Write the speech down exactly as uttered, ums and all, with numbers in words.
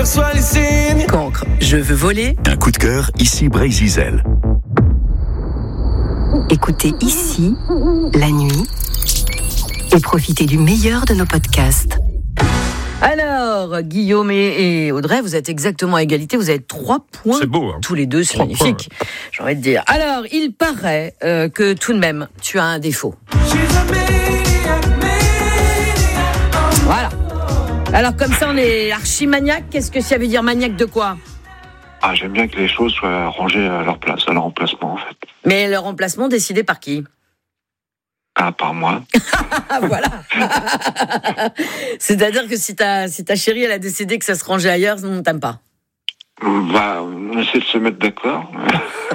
reçois les signes. Cancre, je veux voler. Un coup de cœur, ici Bray Zizel. Écoutez ici, la nuit, et profitez du meilleur de nos podcasts. Alors, Guillaume et Audrey, vous êtes exactement à égalité, vous avez trois points. C'est beau, hein. Tous les deux, c'est Trois magnifique, points. j'ai envie de dire. Alors, il paraît euh, que tout de même, tu as un défaut. Voilà. Alors, comme ça, on est archi-maniaque. Qu'est-ce que ça veut dire, maniaque de quoi ? Ah, j'aime bien que les choses soient rangées à leur place, à leur emplacement, en fait. Mais le remplacement décidé par qui ? Ah, par moi. Ah, voilà. C'est-à-dire que si ta, si ta chérie, elle a décidé que ça se rangeait ailleurs, on ne t'aime pas. Bah, on essaie de se mettre d'accord.